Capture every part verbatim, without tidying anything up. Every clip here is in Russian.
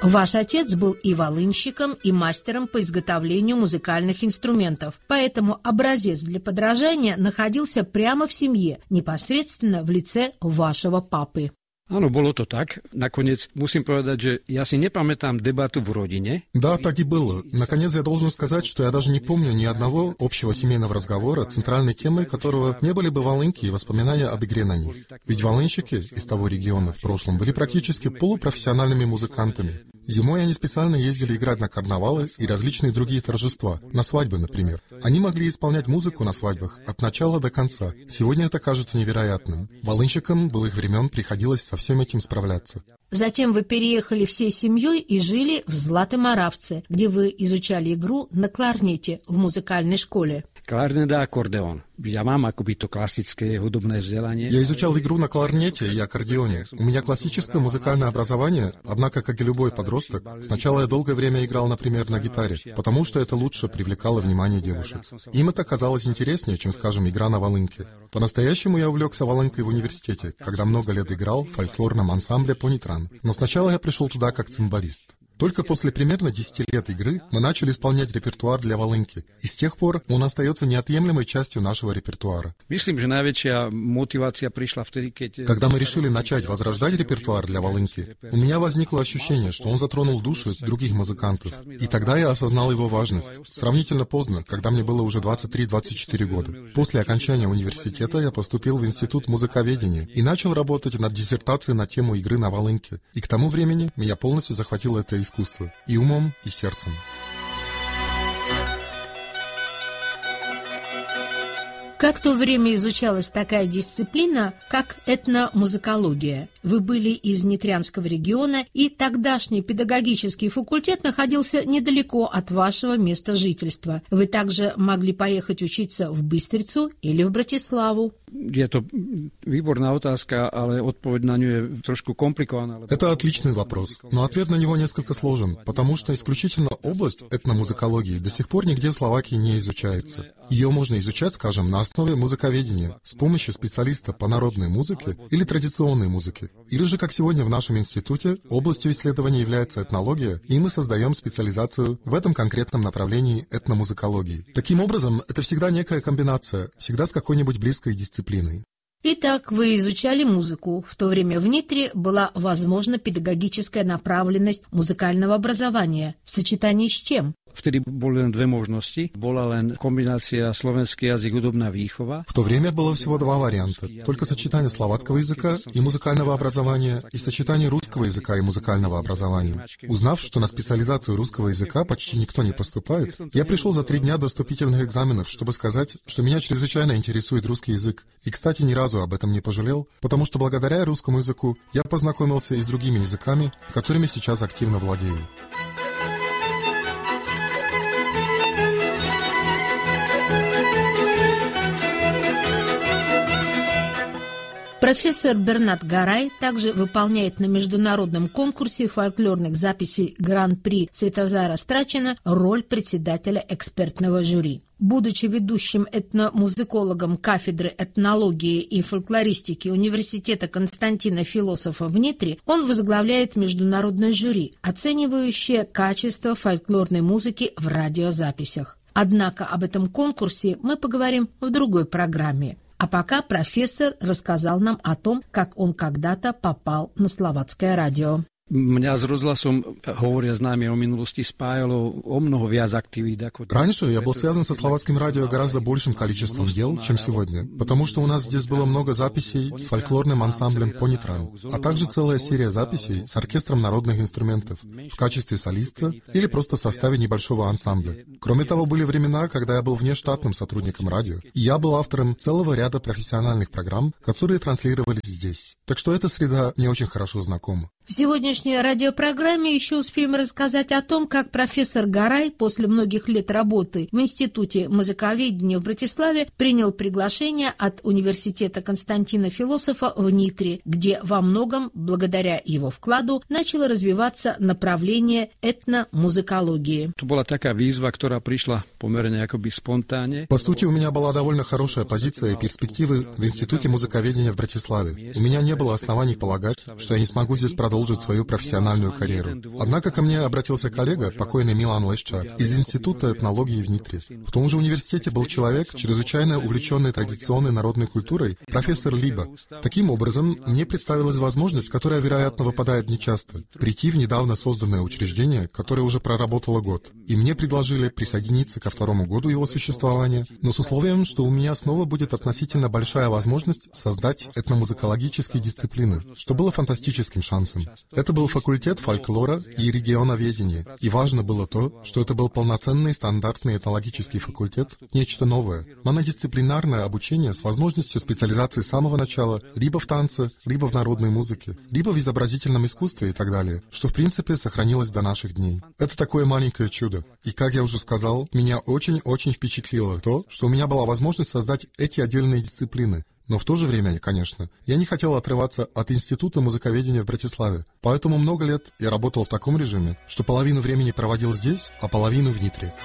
Ваш отец был и волынщиком, и мастером по изготовлению музыкальных инструментов, поэтому образец для подражания находился прямо в семье, непосредственно в лице вашего папы. Áno, bolo to tak. Nakoniec musím povedať, že ja si nepamätám debatu v rodine. Да, так и было. Наконец, я должен сказать, что я даже не помню ни одного общего семейного разговора, центральной темой которого не были бы волынки и воспоминания об игре на них. Ведь волынщики из того региона в прошлом были практически полупрофессиональными музыкантами. Зимой они специально ездили играть на карнавалы и различные другие торжества, на свадьбы, например. Они могли исполнять музыку на свадьбах от начала до конца. Сегодня это кажется невероятным. Волынщикам былых времен приходилось со всем этим справляться. Затем вы переехали всей семьей и жили в Златоmoravce, где вы изучали игру на кларнете в музыкальной школе. Klárnet a akordeón. Ja mám akoby to klasické hudobné vzdelanie. Я изучал игру на кларнете и аккордеоне. У меня классическое музыкальное образование, однако, как и любой подросток, сначала я долгое время играл, например, на гитаре, потому что это лучше привлекало внимание девушек. Им это казалось интереснее, чем, скажем, игра на волынке. По-настоящему я увлекся волынкой в университете, когда много лет играл в фольклорном ансамбле «Понитран». Но сначала я пришел туда как цимбалист. Только после примерно десяти лет игры мы начали исполнять репертуар для волынки, и с тех пор он остается неотъемлемой частью нашего репертуара. Myslím, že najväčšia motivácia prišla vtedy, keď... Когда мы решили начать возрождать репертуар для волынки, у меня возникло ощущение, что он затронул души других музыкантов, и тогда я осознал его важность. Сравнительно поздно, когда мне было уже двадцать три - двадцать четыре года. После окончания университета я поступил в Институт музыковедения и начал работать над диссертацией на тему игры на волынке, и к тому времени меня полностью захватило это искусство и умом, и сердцем. Как в то время изучалась такая дисциплина, как этномузыкология? Вы были из Нитрянского региона, и тогдашний педагогический факультет находился недалеко от вашего места жительства. Вы также могли поехать учиться в Быстрицу или в Братиславу. Je to výborná otázka, ale odpoveď na ňu je trošku komplikovaná. Это отличный вопрос, но ответ на него несколько сложен, потому что исключительно область этномузыкологии до сих пор нигде в Словакии не изучается. Ее можно изучать, скажем, на основе музыковедения, с помощью специалиста по народной музыке или традиционной музыке. Или же, как сегодня в нашем институте, областью исследования является этнология, и мы создаем специализацию в этом конкретном направлении этномузыкологии. Таким образом, это всегда некая комбинация, всегда с какой-нибудь близкой дисциплиной. Итак, вы изучали музыку. В то время в Нитре была возможна педагогическая направленность музыкального образования. В сочетании с чем? Vtedy boli len dve možnosti. Bola len kombinácia slovenský jazyk hudobná výchova. В то время было всего два варианта. Только сочетание словацкого языка и музыкального образования и сочетание русского языка и музыкального образования. Узнав, что на специализацию русского языка почти никто не поступает, я пришел за три дня до вступительных экзаменов, чтобы сказать, что меня чрезвычайно интересует русский язык. И, кстати, ни разу об этом не пожалел, потому что благодаря русскому языку я познакомился и с другими языками, которыми сейчас активно владею. Профессор Бернат Гарай также выполняет на международном конкурсе фольклорных записей Гран-при Светозара Страчина роль председателя экспертного жюри. Будучи ведущим этномузыкологом кафедры этнологии и фольклористики Университета Константина Философа в Нитре, он возглавляет международное жюри, оценивающее качество фольклорной музыки в радиозаписях. Однако об этом конкурсе мы поговорим в другой программе. А пока профессор рассказал нам о том, как он когда-то попал на словацкое радио. Mňa s rozhlasom, hovoria známe o minulosti, spájalo o mnoho viac aktivít ako... Раньше я был связан со словацким радио гораздо большим количеством дел, чем сегодня, потому что у нас здесь было много записей с фольклорным ансамблем «Понитран», а также целая серия записей с оркестром народных инструментов в качестве солиста или просто в составе небольшого ансамбля. Кроме того, были времена, когда я был внештатным сотрудником радио, и я был автором целого ряда профессиональных программ, которые транслировались здесь. Так что эта среда мне очень хорошо знакома. В сегодняшней радиопрограмме еще успеем рассказать о том, как профессор Гарай после многих лет работы в Институте музыковедения в Братиславе принял приглашение от Университета Константина Философа в Нитре, где во многом, благодаря его вкладу, начало развиваться направление этномузыкологии. Это была такая výzva, которая пришла померно akoby спонтанне. По сути, у меня была довольно хорошая позиция и перспективы в Институте музыковедения в Братиславе. У меня не было оснований полагать, что я не смогу здесь продолжать продолжить свою профессиональную карьеру. Однако ко мне обратился коллега, покойный Милан Лещак, из Института этнологии в Нитре. В том же университете был человек, чрезвычайно увлеченный традиционной народной культурой, профессор Либа. Таким образом, мне представилась возможность, которая, вероятно, выпадает нечасто, прийти в недавно созданное учреждение, которое уже проработало год. И мне предложили присоединиться ко второму году его существования, но с условием, что у меня снова будет относительно большая возможность создать этномузыкологические дисциплины, что было фантастическим шансом. Это был факультет фольклора и регионоведения, и важно было то, что это был полноценный стандартный этнологический факультет, нечто новое, монодисциплинарное обучение с возможностью специализации с самого начала либо в танце, либо в народной музыке, либо в изобразительном искусстве и так далее, что в принципе сохранилось до наших дней. Это такое маленькое чудо. И, как я уже сказал, меня очень-очень впечатлило то, что у меня была возможность создать эти отдельные дисциплины. Но в то же время, конечно, я не хотел отрываться от Института музыковедения в Братиславе. Поэтому много лет я работал в таком режиме, что половину времени проводил здесь, а половину в Нитре.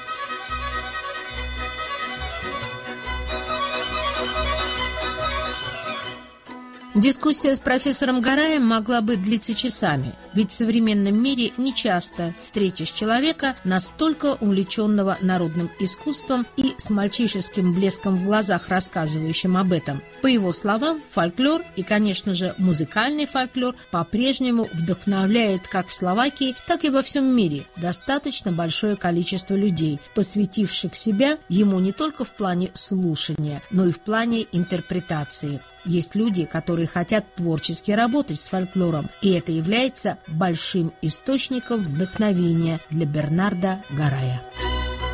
Дискуссия с профессором Гараем могла бы длиться часами, ведь в современном мире нечасто встретишь человека, настолько увлеченного народным искусством и с мальчишеским блеском в глазах рассказывающим об этом. По его словам, фольклор и, конечно же, музыкальный фольклор по-прежнему вдохновляет как в Словакии, так и во всем мире достаточно большое количество людей, посвятивших себя ему не только в плане слушания, но и в плане интерпретации. Есть люди, которые хотят творчески работать с фольклором, и это является большим источником вдохновения для Бернарда Гарая.